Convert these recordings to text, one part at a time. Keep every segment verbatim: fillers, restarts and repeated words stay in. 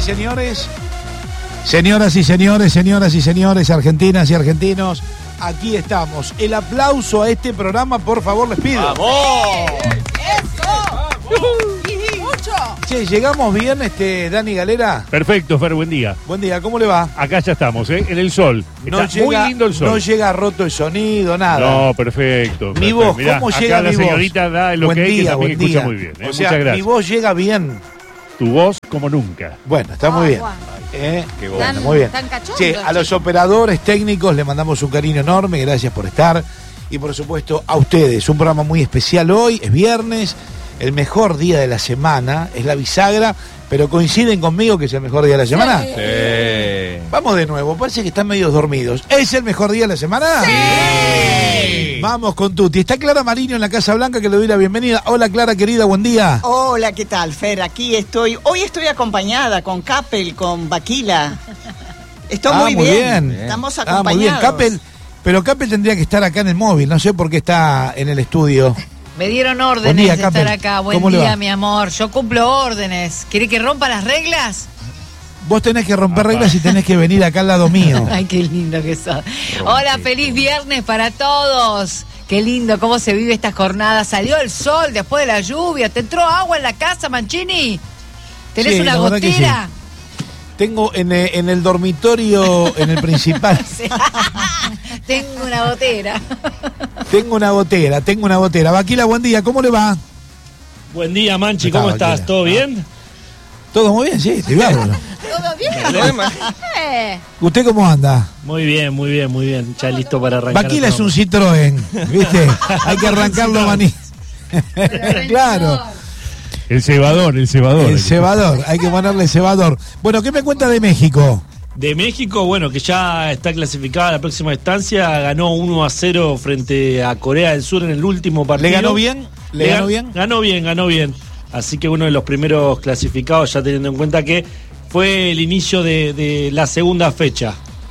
señores, señoras y señores, señoras y señores, argentinas y argentinos, aquí estamos. El aplauso a este programa, por favor, les pido. ¡Vamos! ¡Eso! ¡Mucho! Che, ¿llegamos bien, este Dani Galera? Perfecto, Fer, buen día. Buen día, ¿cómo le va? Acá ya estamos, ¿eh? En el sol. No Está llega, muy lindo el sol. No llega roto el sonido, nada. No, perfecto. Mi perfecto. voz, Mirá, ¿cómo acá llega la mi voz? señorita da el Buen ok, que día, también buen escucha día. muy bien. ¿eh? O sea, Muchas gracias. mi voz llega bien. Tu voz como nunca. Bueno, está muy bien. ¿Eh? Qué Bueno, Tan- muy bien. tan cachondos, Che, a los chicos. operadores técnicos le mandamos un cariño enorme, gracias por estar. Y por supuesto a ustedes, un programa muy especial hoy, es viernes, el mejor día de la semana, es la bisagra, pero coinciden conmigo que es el mejor día de la semana. Sí. Vamos de nuevo, parece que están medio dormidos. ¿Es el mejor día de la semana? ¡Sí! Vamos con Tuti. Está Clara Mariño en la Casa Blanca, que le doy la bienvenida. Hola Clara, querida, buen día. Hola, ¿qué tal, Fer? Aquí estoy. Hoy estoy acompañada con Capel, con Baquila. Estoy Ah, muy, muy bien. bien. Estamos Ah, acompañados. muy bien. Capel, pero Capel tendría que estar acá en el móvil, no sé por qué está en el estudio. Me dieron Buen órdenes día, de Capel. estar acá. Buen ¿Cómo le día, va? mi amor. Yo cumplo órdenes. ¿Quiere que rompa las reglas? Vos tenés que romper Apa. reglas y tenés que venir acá al lado mío. Ay, qué lindo que sos. Hola, feliz viernes para todos. Qué lindo cómo se vive esta jornada. Salió el sol después de la lluvia. ¿Te entró agua en la casa, Mancini? ¿Tenés Sí, una la verdad que gotera? Tengo en, eh, en el dormitorio, en el principal, Tengo una gotera. tengo una gotera, tengo una gotera. Vaquila, buen día, ¿cómo le va? Buen día, Manchi, Está, ¿cómo estás? Vaquila. ¿Todo bien? ¿Todo muy bien? Sí, estoy bárbaro. ¿Todo bien? Eh, ¿Usted cómo anda? Muy bien, muy bien, muy bien. Ya listo para arrancar. Vaquila el es un programa. Citroën, ¿viste? Hay que arrancarlo maní. Claro, El cebador, el cebador. el cebador, hay que ponerle cebador. Bueno, ¿qué me cuenta de México? De México, bueno, que ya está clasificada a la próxima instancia, ganó uno a cero frente a Corea del Sur en el último partido. ¿Le ganó bien? ¿Le ganó gan- bien? Ganó bien, ganó bien. Así que uno de los primeros clasificados, ya teniendo en cuenta que fue el inicio de, de la segunda fecha.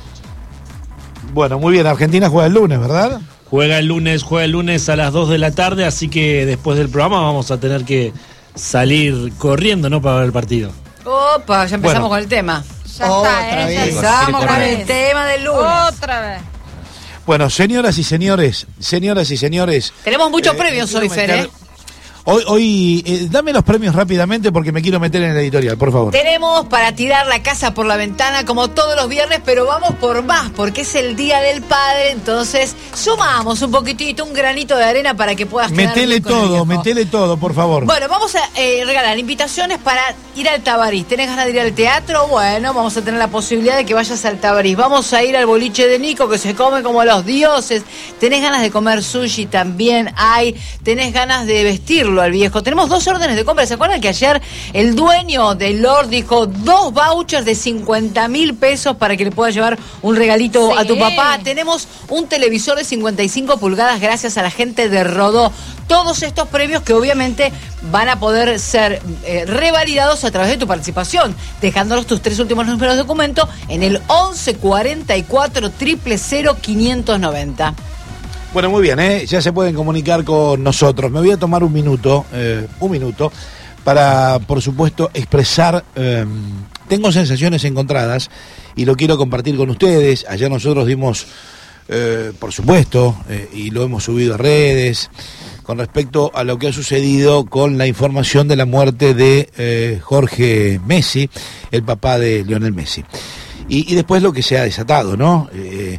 Bueno, muy bien, Argentina juega el lunes, ¿verdad? Juega el lunes, juega el lunes a las dos de la tarde, así que después del programa vamos a tener que salir corriendo, ¿no? Para ver el partido. Opa, ya empezamos Bueno. con el tema. ya Otra está, ¿eh? vez. Ya Empezamos está. con el tema del lunes. Otra vez. Bueno, señoras y señores, señoras y señores. Tenemos muchos eh, premios quiero hoy, Fer, meter- ¿eh? Hoy, hoy eh, dame los premios rápidamente porque me quiero meter en el editorial, por favor. Tenemos para tirar la casa por la ventana como todos los viernes, pero vamos por más, porque es el Día del Padre, entonces sumamos un poquitito, un granito de arena para que puedas quedar Metele bien con el todo, viejo. metele todo, por favor. Bueno, vamos a eh, regalar invitaciones para ir al Tabarís. ¿Tenés ganas de ir al teatro? Bueno, vamos a tener la posibilidad de que vayas al Tabarís. Vamos a ir al boliche de Nico, que se come como los dioses. ¿Tenés ganas de comer sushi? También hay. ¿Tenés ganas de vestirlo al viejo? Tenemos dos órdenes de compra. ¿Se acuerdan que ayer el dueño del Lord dijo dos vouchers de cincuenta mil pesos para que le puedas llevar un regalito Sí. a tu papá? Tenemos un televisor de cincuenta y cinco pulgadas gracias a la gente de Rodó. Todos estos premios que obviamente van a poder ser eh, revalidados a través de tu participación, dejándonos tus tres últimos números de documento en el once cuarenta y cuatro cero cero cero quinientos noventa. Bueno, muy bien, ¿eh? Ya se pueden comunicar con nosotros. Me voy a tomar un minuto, eh, un minuto, para, por supuesto, expresar... eh, tengo sensaciones encontradas y lo quiero compartir con ustedes. Ayer nosotros dimos, eh, por supuesto, eh, y lo hemos subido a redes, con respecto a lo que ha sucedido con la información de la muerte de eh, Jorge Messi, el papá de Lionel Messi. Y, y después lo que se ha desatado, ¿no? Eh,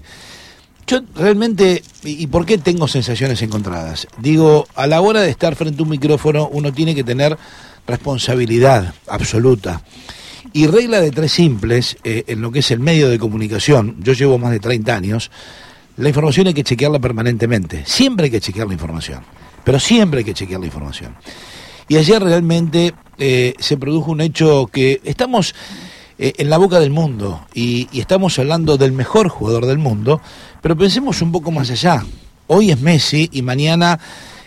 Yo realmente, ¿y por qué tengo sensaciones encontradas? Digo, a la hora de estar frente a un micrófono uno tiene que tener responsabilidad absoluta. Y regla de tres simples, eh, en lo que es el medio de comunicación, yo llevo más de treinta años, la información hay que chequearla permanentemente. Siempre hay que chequear la información, pero siempre hay que chequear la información. Y ayer realmente eh, se produjo un hecho que estamos... Eh, en la boca del mundo y, y estamos hablando del mejor jugador del mundo, pero pensemos un poco más allá. Hoy es Messi y mañana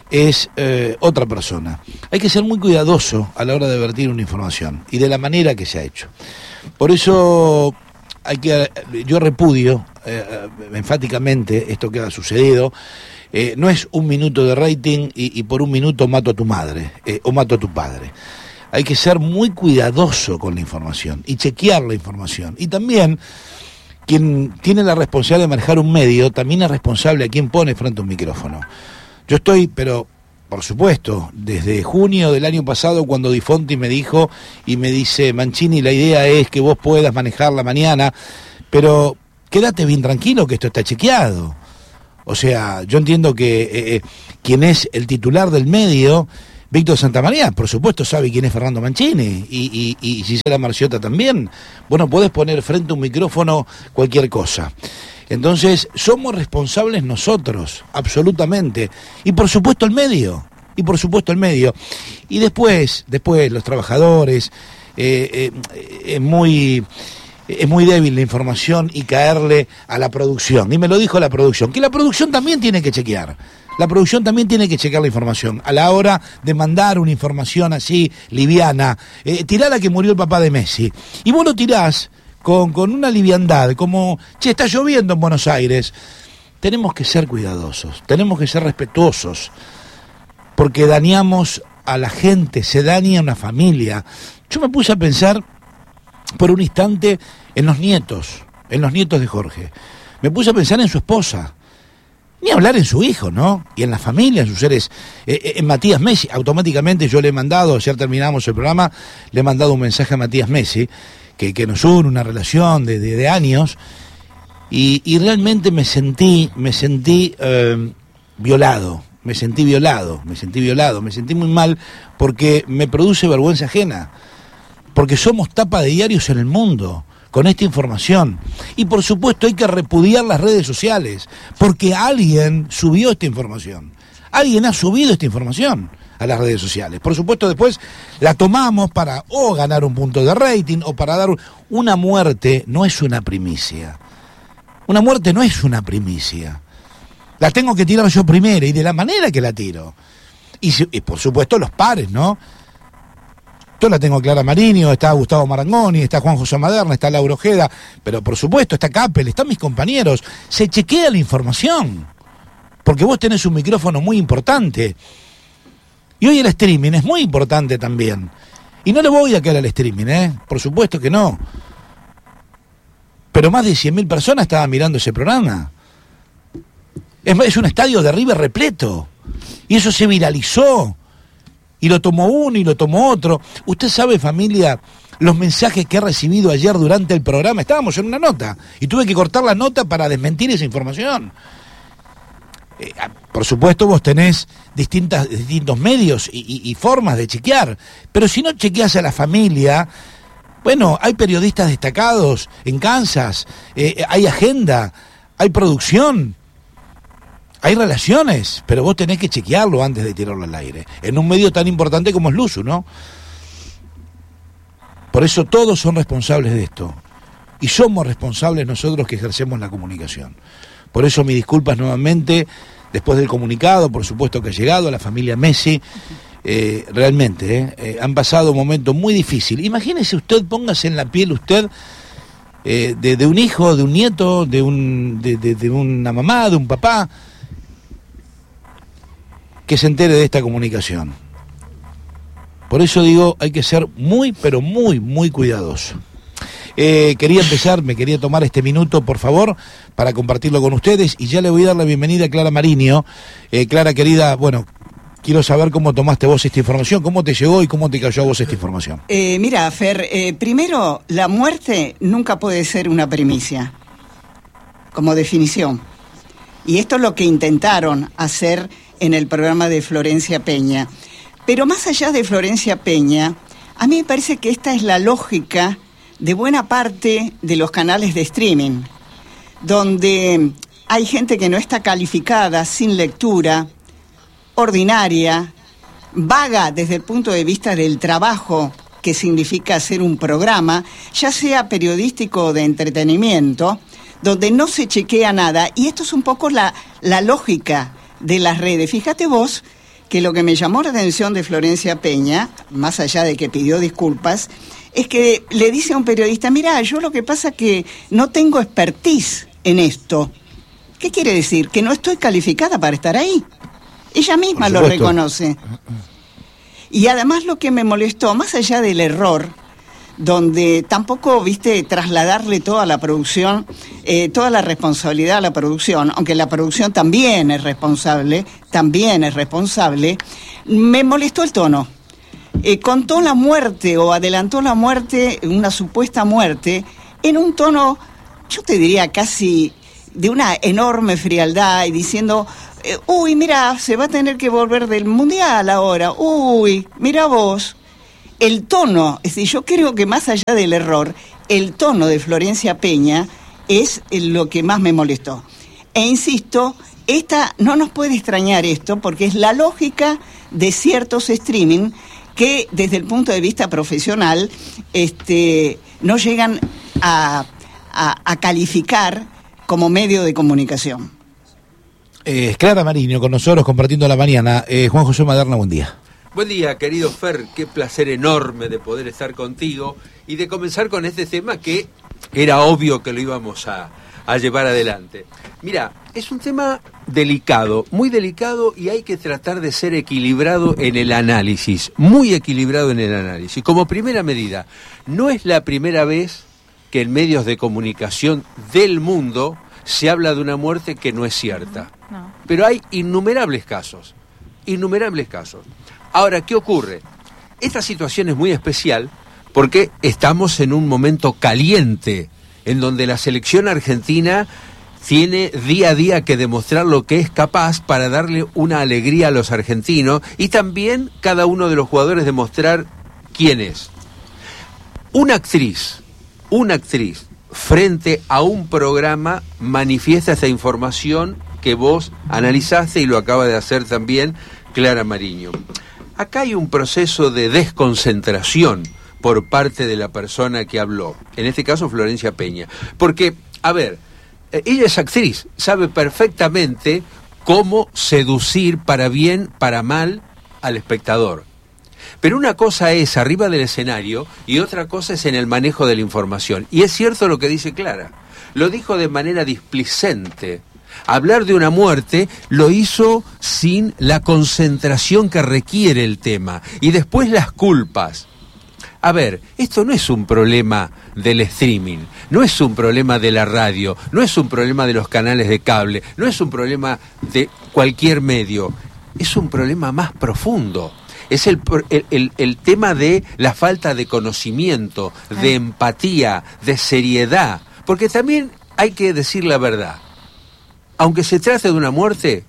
es eh, otra persona. Hay que ser muy cuidadoso a la hora de vertir una información y de la manera que se ha hecho. Por eso hay que, yo repudio eh, enfáticamente esto que ha sucedido. Eh, no es un minuto de rating y, y por un minuto mato a tu madre eh, o mato a tu padre. hay que ser muy cuidadoso con la información y chequear la información. Y también, quien tiene la responsabilidad de manejar un medio, también es responsable a quien pone frente a un micrófono. Yo estoy, pero por supuesto, desde junio del año pasado, cuando Di Fonti me dijo y me dice, Mancini, la idea es que vos puedas manejarla mañana, pero quédate bien tranquilo que esto está chequeado. O sea, yo entiendo que eh, eh, quien es el titular del medio, Víctor Santamaría, por supuesto sabe quién es Fernando Mancini, y, y, y Gisela Marciota también. Bueno, podés poner frente a un micrófono cualquier cosa. Entonces, somos responsables nosotros, absolutamente. Y por supuesto el medio, y por supuesto el medio. Y después, después los trabajadores, eh, eh, es muy... es muy débil la información y caerle a la producción. Y me lo dijo la producción, que la producción también tiene que chequear. La producción también tiene que chequear la información. A la hora de mandar una información así, liviana, eh, tirá la que murió el papá de Messi. Y vos lo tirás con, con una liviandad, como, che, está lloviendo en Buenos Aires. Tenemos que ser cuidadosos, tenemos que ser respetuosos, porque dañamos a la gente, se daña una familia. Yo me puse a pensar por un instante en los nietos, en los nietos de Jorge. Me puse a pensar en su esposa, ni hablar en su hijo, ¿no? Y en la familia, en sus seres, eh, en Matías Messi. Automáticamente yo le he mandado, ayer terminamos el programa, le he mandado un mensaje a Matías Messi, que, que nos une una relación de, de, de años, y, y realmente me sentí, me sentí eh, violado, me sentí violado, me sentí violado, me sentí muy mal, porque me produce vergüenza ajena. Porque somos tapa de diarios en el mundo con esta información. Y por supuesto hay que repudiar las redes sociales, porque alguien subió esta información. Alguien ha subido esta información a las redes sociales. Por supuesto después la tomamos para o ganar un punto de rating o para dar... Una muerte no es una primicia. Una muerte no es una primicia. La tengo que tirar yo primero y de la manera que la tiro. Y, y por supuesto los pares, ¿no? Yo la tengo Clara Marinho, está Gustavo Marangoni, está Juan José Maderna, está Laura Ojeda, pero por supuesto está Capel, están mis compañeros. Se chequea la información, porque vos tenés un micrófono muy importante. Y hoy el streaming es muy importante también. Y no le voy a caer al streaming, ¿eh? Por supuesto que no. Pero más de cien mil personas estaban mirando ese programa. Es, es un estadio de River repleto. Y eso se viralizó. Y lo tomó uno y lo tomó otro. Usted sabe, familia, los mensajes que he recibido ayer durante el programa. Estábamos en una nota y tuve que cortar la nota para desmentir esa información. Eh, por supuesto vos tenés distintas, distintos medios y, y, y formas de chequear, pero si no chequeás a la familia, bueno, hay periodistas destacados en Kansas, eh, hay agenda, hay producción. Hay relaciones, pero vos tenés que chequearlo antes de tirarlo al aire. En un medio tan importante como es Luzu, ¿no? Por eso todos son responsables de esto. Y somos responsables nosotros que ejercemos la comunicación. Por eso mis disculpas nuevamente, después del comunicado, por supuesto que ha llegado a la familia Messi. Eh, realmente, eh, eh, han pasado un momento muy difícil. Imagínese usted, póngase en la piel usted eh, de, de un hijo, de un nieto, de, un, de, de, de una mamá, de un papá, que se entere de esta comunicación. Por eso digo, hay que ser muy, pero muy, muy cuidadoso. Eh, quería empezar, me quería tomar este minuto, por favor, para compartirlo con ustedes, y ya le voy a dar la bienvenida a Clara Marinho. Eh, Clara, querida, bueno, quiero saber cómo tomaste vos esta información, cómo te llegó y cómo te cayó a vos esta información. Eh, mira, Fer, eh, primero, la muerte nunca puede ser una primicia, como definición. Y esto es lo que intentaron hacer en el programa de Florencia Peña. Pero más allá de Florencia Peña, a mí me parece que esta es la lógica de buena parte de los canales de streaming, donde hay gente que no está calificada, sin lectura, ordinaria, vaga desde el punto de vista del trabajo que significa hacer un programa, ya sea periodístico o de entretenimiento, donde no se chequea nada. Y esto es un poco la, la lógica de las redes. Fíjate vos que lo que me llamó la atención de Florencia Peña, más allá de que pidió disculpas, es que le dice a un periodista, mira, yo lo que pasa es que no tengo expertise en esto. ¿Qué quiere decir? Que no estoy calificada para estar ahí. Ella misma lo reconoce. Y además lo que me molestó, más allá del error, donde tampoco, viste, trasladarle toda la producción, eh, toda la responsabilidad a la producción, aunque la producción también es responsable, también es responsable, me molestó el tono. Eh, contó la muerte o adelantó la muerte, una supuesta muerte, en un tono, yo te diría casi de una enorme frialdad y diciendo, eh, uy, mira, se va a tener que volver del mundial ahora, uy, mira vos. El tono, es decir, yo creo que más allá del error, el tono de Florencia Peña es lo que más me molestó. E insisto, esta, no nos puede extrañar esto, porque es la lógica de ciertos streaming que desde el punto de vista profesional este, no llegan a, a, a calificar como medio de comunicación. Eh, Clara Mariño con nosotros compartiendo la mañana. Eh, Juan José Maderna, buen día. Buen día, querido Fer, qué placer enorme de poder estar contigo y de comenzar con este tema que era obvio que lo íbamos a, a llevar adelante. Mira, es un tema delicado, muy delicado, y hay que tratar de ser equilibrado en el análisis, muy equilibrado en el análisis. Como primera medida, no es la primera vez que en medios de comunicación del mundo se habla de una muerte que no es cierta. No, no. Pero hay innumerables casos, innumerables casos. Ahora, ¿qué ocurre? Esta situación es muy especial porque estamos en un momento caliente, en donde la selección argentina tiene día a día que demostrar lo que es capaz para darle una alegría a los argentinos y también cada uno de los jugadores demostrar quién es. Una actriz, una actriz, frente a un programa manifiesta esta información que vos analizaste y lo acaba de hacer también Clara Mariño. Acá hay un proceso de desconcentración por parte de la persona que habló, en este caso Florencia Peña, porque, a ver, ella es actriz, sabe perfectamente cómo seducir para bien, para mal al espectador. Pero una cosa es arriba del escenario y otra cosa es en el manejo de la información. Y es cierto lo que dice Clara, lo dijo de manera displicente. Hablar de una muerte lo hizo sin la concentración que requiere el tema. Y después las culpas. A ver, esto no es un problema del streaming, no es un problema de la radio, no es un problema de los canales de cable, no es un problema de cualquier medio. Es un problema más profundo. Es el, el, el, el tema de la falta de conocimiento, de empatía, de seriedad. Porque también hay que decir la verdad. Aunque se trate de una muerte,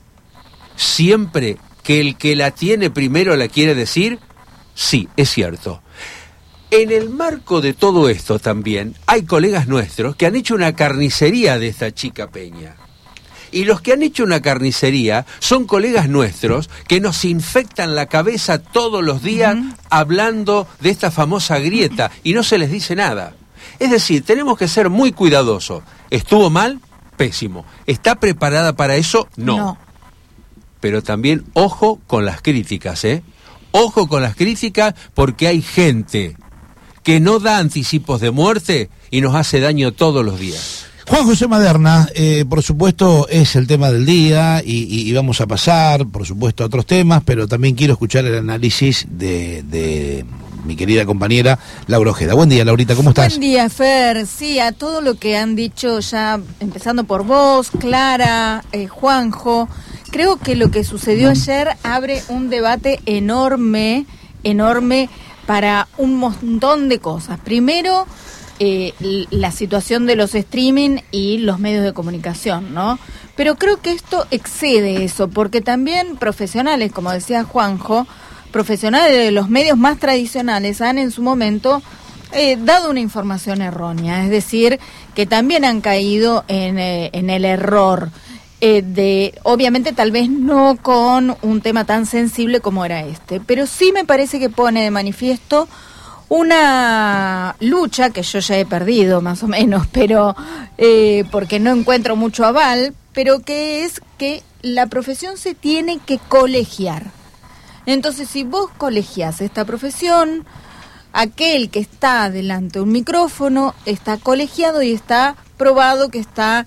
siempre que el que la tiene primero la quiere decir, sí, es cierto. En el marco de todo esto también hay colegas nuestros que han hecho una carnicería de esta chica Peña. Y los que han hecho una carnicería son colegas nuestros que nos infectan la cabeza todos los días uh-huh. hablando de esta famosa grieta y no se les dice nada. Es decir, tenemos que ser muy cuidadosos. ¿Estuvo mal? Pésimo. ¿Está preparada para eso? No. no. Pero también ojo con las críticas, ¿eh? Ojo con las críticas porque hay gente que no da anticipos de muerte y nos hace daño todos los días. Juan José Maderna, eh, por supuesto es el tema del día y, y, y vamos a pasar, por supuesto, a otros temas, pero también quiero escuchar el análisis de, de mi querida compañera Laura Ojeda. Buen día, Laurita, ¿cómo estás? Buen día, Fer. Sí, a todo lo que han dicho ya, empezando por vos, Clara, eh, Juanjo, creo que lo que sucedió mm. ayer abre un debate enorme, enorme para un montón de cosas. Primero, Eh, la situación de los streaming y los medios de comunicación, ¿no? Pero creo que esto excede eso, porque también profesionales, como decía Juanjo, profesionales de los medios más tradicionales han en su momento eh, dado una información errónea, es decir, que también han caído en, eh, en el error eh, de, obviamente tal vez no con un tema tan sensible como era este, pero sí me parece que pone de manifiesto una lucha que yo ya he perdido más o menos, pero eh, porque no encuentro mucho aval, pero que es que la profesión se tiene que colegiar. Entonces, si vos colegiás esta profesión, aquel que está delante de un micrófono está colegiado y está probado que está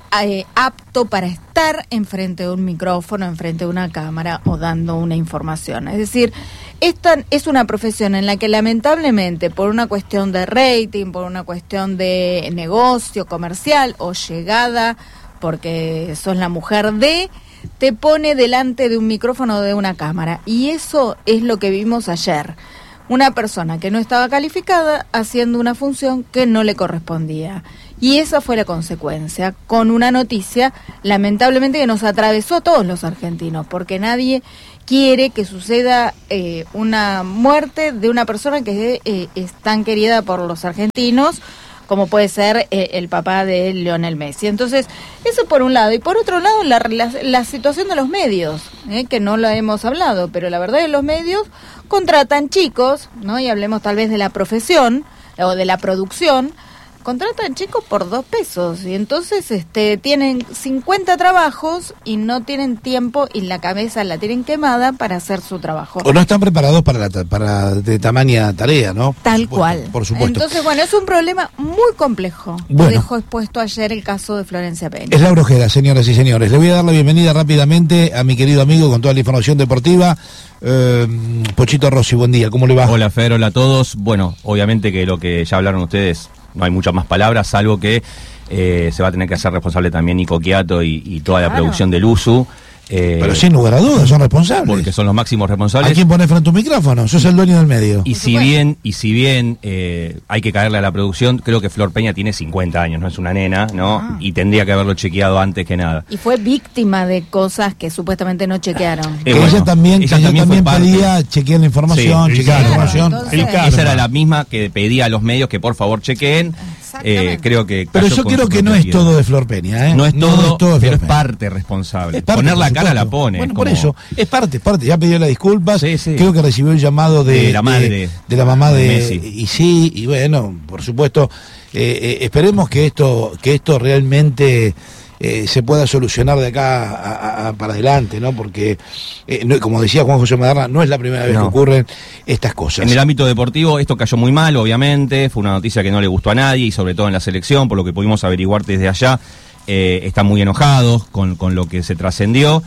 eh, apto para estar enfrente de un micrófono, enfrente de una cámara o dando una información. Es decir, esta es una profesión en la que lamentablemente por una cuestión de rating, por una cuestión de negocio comercial o llegada, porque sos la mujer de, te pone delante de un micrófono o de una cámara. Y eso es lo que vimos ayer. Una persona que no estaba calificada haciendo una función que no le correspondía. Y esa fue la consecuencia, con una noticia, lamentablemente, que nos atravesó a todos los argentinos, porque nadie quiere que suceda eh, una muerte de una persona que eh, es tan querida por los argentinos, como puede ser eh, el papá de Lionel Messi. Entonces, eso por un lado. Y por otro lado, la, la, la situación de los medios, eh, que no lo hemos hablado, pero la verdad es que los medios contratan chicos, ¿no? Y hablemos tal vez de la profesión o de la producción, contratan chicos por dos pesos y entonces este tienen cincuenta trabajos y no tienen tiempo y la cabeza la tienen quemada para hacer su trabajo. O no están preparados para la ta- para de tamaña tarea, ¿no? Tal Por cual. supuesto, por supuesto. Entonces, bueno, es un problema muy complejo. Bueno. Dejó expuesto ayer el caso de Florencia Peña. Es Laura Ojeda, señoras y señores. Le voy a dar la bienvenida rápidamente a mi querido amigo con toda la información deportiva, eh, Pochito Rossi. Buen día, ¿cómo le va? Hola, Fer, hola a todos. Bueno, obviamente que lo que ya hablaron ustedes, no hay muchas más palabras, salvo que eh, se va a tener que hacer responsable también Nico Quiato y, y toda la Claro. producción del U S U. Eh, Pero sin lugar a dudas, son responsables. porque son los máximos ¿A responsables. quién pone frente a un micrófono? Sos el dueño del medio. Y si bien, y si bien eh, hay que caerle a la producción, creo que Flor Peña tiene cincuenta años, no es una nena, ¿no? Ah. Y tendría que haberlo chequeado antes que nada. Y fue víctima de cosas que supuestamente no chequearon. Eh, que bueno, ella también, ella que ella también también fue parte. pedía chequear la información, Sí, chequear la claro, información. entonces- El karma. Esa era la misma que pedía a los medios que por favor chequeen. Exactamente. Eh, creo que Pero cayó yo con creo su que no propio es pie. todo de Flor Peña, ¿eh? No es todo, de Flor pero es Peña. parte responsable. Es parte, Poner por la cara supuesto. la pone. Bueno, es por como- eso, es parte, es parte. Ya pidió las disculpas. Sí, sí. Creo que recibió el llamado de, De la madre. de, de la mamá de Messi. Y sí, y bueno, por supuesto, eh, eh, esperemos que esto, que esto realmente eh, se pueda solucionar de acá a, a- a para adelante, ¿no? Porque, eh, no- como decía Juan José Maderna, no es la primera vez No. que ocurren estas cosas. En el ámbito deportivo esto cayó muy mal, obviamente, fue una noticia que no le gustó a nadie y sobre todo en la selección, por lo que pudimos averiguar desde allá, eh, están muy enojados con, con lo que se trascendió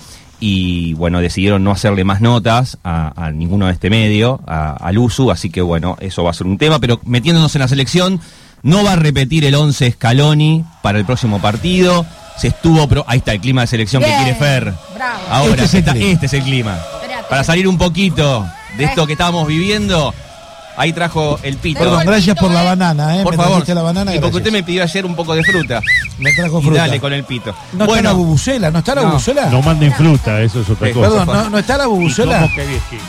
y bueno, decidieron no hacerle más notas a, a ninguno de este medio, a- al U S U, así que bueno, eso va a ser un tema, pero metiéndonos en la selección, no va a repetir el once Scaloni para el próximo partido, se estuvo, pero ahí está el clima de selección Bien, que quiere Fer. bravo. Ahora, Este es el está- clima. este es el clima. Espérate. Para salir un poquito de esto Eh. que estábamos viviendo, ahí trajo el pito. Perdón, Tengo el gracias pito, por la eh. banana, ¿eh? Por Me favor. trajiste la banana, y porque gracias. usted me pidió ayer un poco de fruta. Me trajo Y fruta. dale con el pito. ¿No está la bubucela? ¿No está la No. bubucela? No manden fruta, eso es otra Eh, cosa. Perdón, ¿no, no está la ¿Y bubucela? cómo querés que-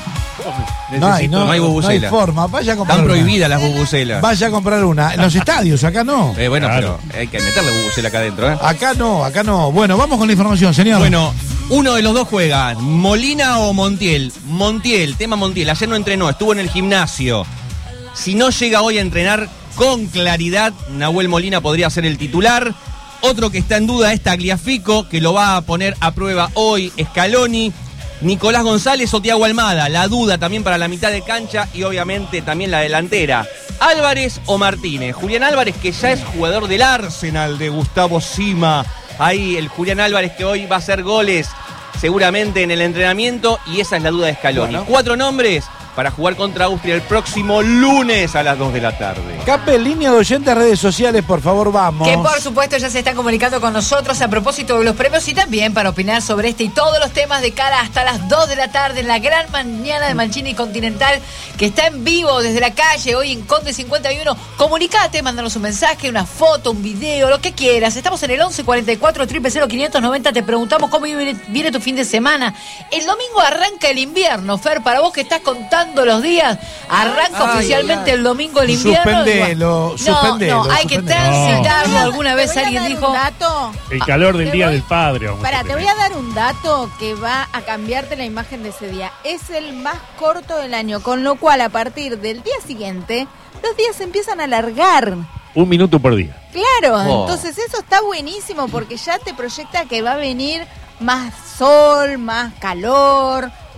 No hay, Necesito- no, no hay no hay bubucela. forma. Vaya a comprar Están una. prohibidas las bubucelas. Vaya a comprar una. En los estadios, acá no. Eh, bueno, Claro. pero hay que meterle bubucela acá adentro, ¿eh? Acá no, acá no. Bueno, vamos con la información, señor. Bueno, uno de los dos juega, Molina o Montiel. Montiel, tema Montiel, ayer no entrenó, estuvo en el gimnasio. Si no llega hoy a entrenar con claridad, Nahuel Molina podría ser el titular. Otro que está en duda es Tagliafico, que lo va a poner a prueba hoy Scaloni. Nicolás González o Thiago Almada, la duda también para la mitad de cancha y obviamente también la delantera. Álvarez o Martínez. Julián Álvarez, que ya es jugador del Arsenal de Gustavo Sima. Ahí el Julián Álvarez que hoy va a hacer goles seguramente en el entrenamiento y esa es la duda de Scaloni. Bueno. Cuatro nombres para jugar contra Austria el próximo lunes a las dos de la tarde. Cape, línea de oyentes, redes sociales, por favor, vamos. Que por supuesto ya se están comunicando con nosotros a propósito de los premios y también para opinar sobre este y todos los temas de cara hasta las dos de la tarde en la gran mañana de Mancini Continental, que está en vivo desde la calle hoy en Conde cincuenta y uno. Comunicate, mándanos un mensaje, una foto, un video, lo que quieras. Estamos en el once cuarenta y cuatro, cero cero quinientos noventa. Te preguntamos cómo viene, viene tu fin de semana. El domingo arranca el invierno, Fer, para vos que estás contando los días, arranca Ay, oficialmente ay, ay. el domingo el invierno. Suspendelo, No, suspendelo, no, hay que suspendelo. transitarlo. No. Alguna Te vez voy a alguien dar dijo... un dato. El calor del Te Día voy- del Padre. Vamos Para, a te voy tener. a dar un dato que va a cambiarte la imagen de ese día. Es el más corto del año, con lo cual a partir del día siguiente los días se empiezan a alargar. Un minuto por día. Claro, Oh. entonces eso está buenísimo porque ya te proyecta que va a venir más sol, más calor.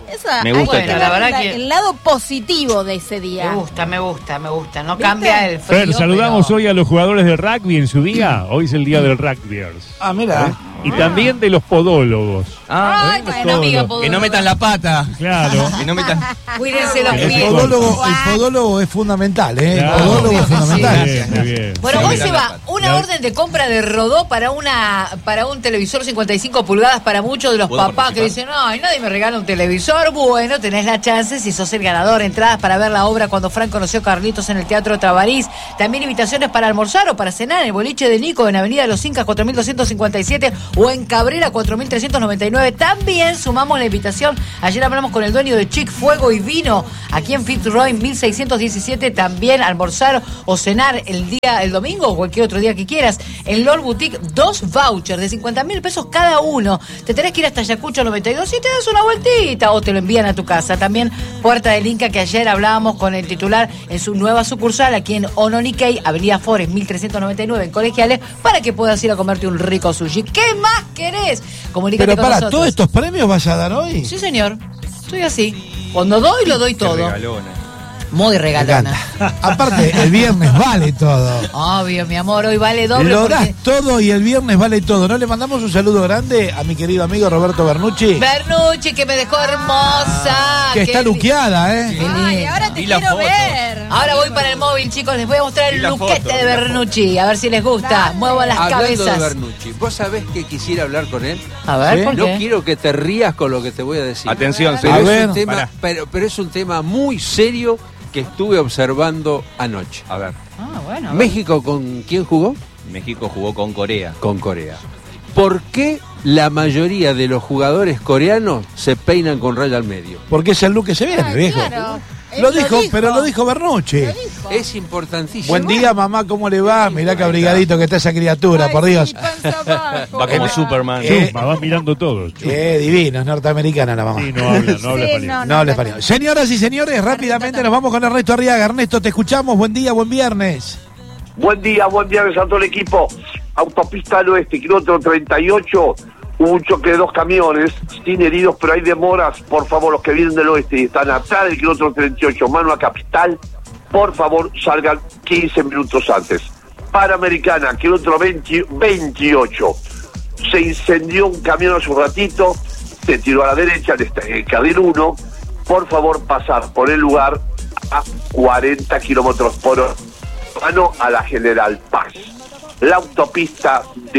Esa, Me gusta hay el que tema. ver La verdad la- que- el lado positivo de ese día. Me gusta, me gusta, me gusta. No ¿Viste? cambia el frío. Fer, saludamos pero- hoy a los jugadores de rugby en su día. Hoy es el día del rugbyers. Ah, mira. Y también de los podólogos. Ah, Ay, ¿eh? bueno, Todo. amiga, que podóloga. no metan la pata. Claro. Que no metan. Cuídense los El El pies. podólogo, el podólogo es fundamental, ¿eh? Claro. El podólogo Obvio es que sí. fundamental. Muy bien, muy bien. Bueno, Sí, hoy mira se la va pata. una La- orden de compra de Rodó para una para un televisor cincuenta y cinco pulgadas para muchos de los ¿Puedo papás que participar? dicen, ay, nadie me regala un televisor. Bueno, tenés la chance si sos el ganador. Entradas para ver la obra Cuando Frank conoció a Carlitos en el Teatro Tabarís. También invitaciones para almorzar o para cenar en el boliche de Nico en Avenida Los Incas cuatro mil doscientos cincuenta y siete o en Cabrera cuatro mil trescientos noventa y nueve. También sumamos la invitación. Ayer hablamos con el dueño de Chic Fuego y Vino aquí en Fitzroy mil seiscientos diecisiete. También almorzar o cenar el día, el domingo o cualquier otro día que quieras. En Lord Boutique, dos vouchers de cincuenta mil pesos cada uno. Te tenés que ir hasta Ayacucho noventa y dos y te das una vueltita o te lo envían a tu casa. También Puerta del Inca, que ayer hablábamos con el titular en su nueva sucursal aquí en Ononiquey, Avenida Forest mil trescientos noventa y nueve en Colegiales, para que puedas ir a comerte un rico sushi. ¿Qué más querés? Comunícate Pero con para, nosotros. ¿todos estos premios vas a dar hoy? Sí, señor. Estoy así. Cuando doy, lo doy todo. Regalona. Muy Me regalona. encanta. Aparte, el viernes vale todo. Obvio, mi amor, hoy vale doble Lo porque... das todo y el viernes vale todo. ¿No le mandamos un saludo grande a mi querido amigo Roberto Bernucci? Bernucci, que me dejó hermosa. Que está Qué li- luqueada, ¿eh? Qué Ay, lindo. ahora te Vi la quiero foto. ver. Ahora voy para el móvil, chicos. Les voy a mostrar Vi el la luquete foto, de vi la Bernucci. A ver si les gusta. Dale. Muevo las Hablando de cabezas. Bernucci, ¿vos sabés que quisiera hablar con él? A ver, ¿Sí? ¿por No qué? quiero que te rías con lo que te voy a decir. Atención, Pero, A es, ver. un tema, Pará. pero, pero es un tema muy serio que estuve observando anoche. A ver, Ah, bueno. a ver. ¿México con quién jugó? México jugó con Corea. Con Corea. ¿Por qué la mayoría de los jugadores coreanos se peinan con raya al medio? Porque es el look que se viene, Ah, viejo. claro. Él Lo dijo, pero lo dijo Bernucci. Lo dijo. Es importantísimo. Buen día, mamá, ¿cómo le va? Mirá que abrigadito que está esa criatura, Ay, por sí, Dios. panza abajo. Va como Superman. Eh, Chusma, vas mirando todo. chusma. Eh, divino, es norteamericana la mamá. Sí, no habla, no habla Sí, español. no, No habla español. Señoras y señores, rápidamente nos vamos con Ernesto Arriaga. Ernesto, te escuchamos. Buen día, buen viernes. Buen día, buen viernes a todo el equipo. Autopista al oeste, kilómetro treinta y ocho. Hubo un choque de dos camiones, sin heridos, pero hay demoras. Por favor, los que vienen del oeste y están atrás del kilómetro treinta y ocho, mano a Capital, por favor, salgan quince minutos antes. Panamericana, kilómetro veinte, veintiocho. Se incendió un camión hace un ratito, se tiró a la derecha, en el carril uno. Por favor, pasar por el lugar a cuarenta kilómetros por hora. Mano a la General Paz. La autopista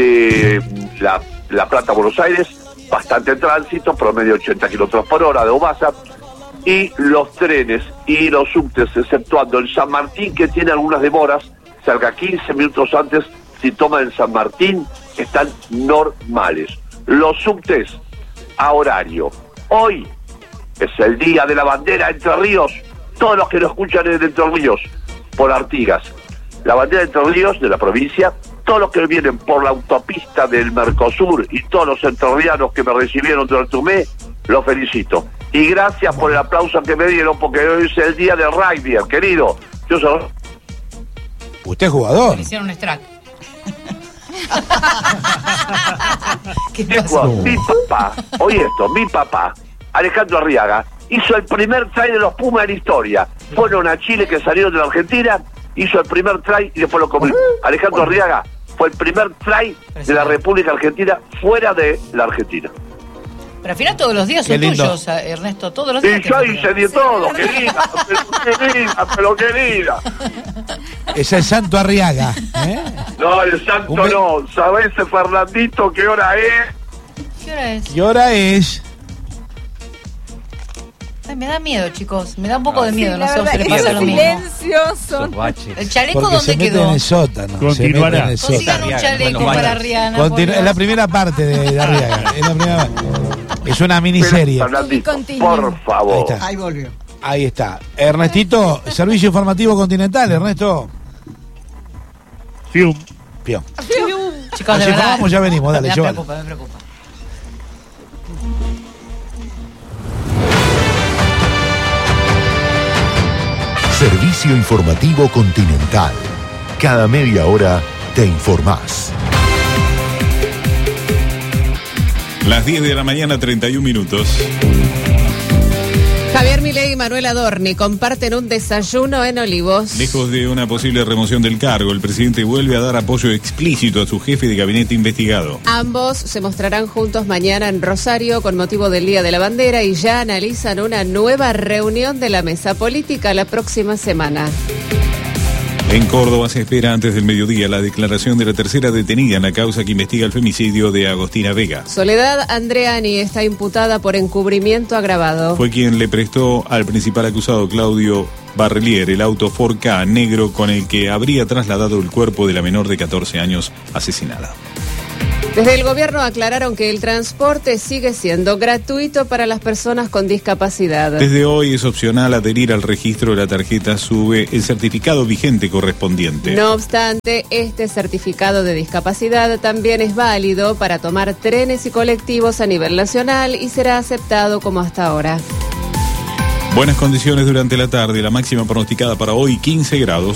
de La, la Plata, Buenos Aires, bastante tránsito, promedio ochenta kilómetros por hora de Obasa. Y los trenes y los subtes, exceptuando el San Martín, que tiene algunas demoras, salga quince minutos antes. Si toma el San Martín, están normales. Los subtes a horario. Hoy es el día de la bandera Entre Ríos. Todos los que nos escuchan en Entre Ríos, por Artigas. La bandera de Entre Ríos, de la provincia, todos los que vienen por la autopista del Mercosur y todos los entrerrianos que me recibieron durante un mes, los felicito. Y gracias por el aplauso que me dieron, porque hoy es el día del rugby, querido. Yo soy... Usted es jugador. Me hicieron un strike. ¿Qué Tengo a mi papá, oye esto, mi papá, Alejandro Arriaga, hizo el primer try de los Pumas en la historia. Fueron a Chile, que salieron de la Argentina, hizo el primer try y después lo comió. Alejandro Arriaga fue el primer try de la República Argentina fuera de la Argentina. Pero al final todos los días Qué son lindo. tuyos, Ernesto. Todos los días. Y yo hice de todo, querida, pero querida, pero querida. Es el Santo Arriaga. ¿eh? No, el santo Un be- no. ¿Sabés, Fernandito, qué hora es? ¿Qué hora es? ¿Qué hora es? Ay, me da miedo, chicos. Me da un poco de miedo. Sí, no la sé, verdad, se le pasa esos lo mismo. silencios son... ¿El chaleco Porque se dónde mete quedó? en el sótano. Se Continuará. mete en el Consigan sótano. un Arriaga, chaleco bueno, para vaya. Rihanna. Continu- por es la Dios. primera parte de, de Arriaga. Es, la primera- es una miniserie. Fernandito, Continúe. por Ahí favor. está. Ahí volvió. Ahí está. Ernestito, Servicio Informativo Continental, Ernesto. Fium. Pion. Chicos, de Nos verdad. informamos, ya venimos, dale, Me llévala. preocupa, me preocupa. Servicio Informativo Continental. Cada media hora te informás. Las diez de la mañana, treinta y un minutos. Javier Milei y Manuel Adorni comparten un desayuno en Olivos. Lejos de una posible remoción del cargo, el presidente vuelve a dar apoyo explícito a su jefe de gabinete investigado. Ambos se mostrarán juntos mañana en Rosario con motivo del Día de la Bandera y ya analizan una nueva reunión de la mesa política la próxima semana. En Córdoba se espera antes del mediodía la declaración de la tercera detenida en la causa que investiga el femicidio de Agostina Vega. Soledad Andreani está imputada por encubrimiento agravado. Fue quien le prestó al principal acusado Claudio Barrelier el auto Ford Ka negro con el que habría trasladado el cuerpo de la menor de catorce años asesinada. Desde el gobierno aclararon que el transporte sigue siendo gratuito para las personas con discapacidad. Desde hoy es opcional adherir al registro de la tarjeta SUBE el certificado vigente correspondiente. No obstante, este certificado de discapacidad también es válido para tomar trenes y colectivos a nivel nacional y será aceptado como hasta ahora. Buenas condiciones durante la tarde, la máxima pronosticada para hoy quince grados.